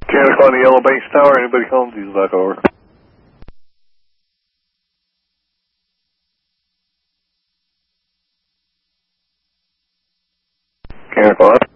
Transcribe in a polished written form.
Mechanical on the Yellow Banks Tower. Anybody calling? Diesel back over. Mechanical on.